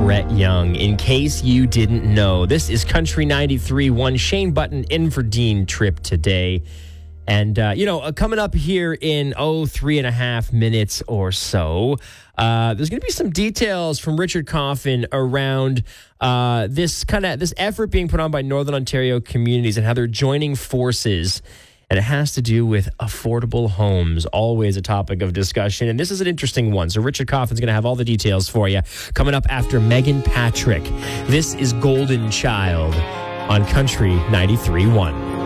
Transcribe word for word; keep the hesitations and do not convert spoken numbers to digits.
Brett Young. In case you didn't know, this is Country ninety-three point one. Shane Button in for Dean Tripp today. And, uh, you know, uh, coming up here in, oh, three and a half minutes or so, uh, there's going to be some details from Richard Coffin around uh, this kind of this effort being put on by Northern Ontario communities and how they're joining forces. And it has to do with affordable homes, always a topic of discussion. And this is an interesting one. So Richard Coffin's going to have all the details for you coming up after Megan Patrick. This is Golden Child on Country ninety-three point one.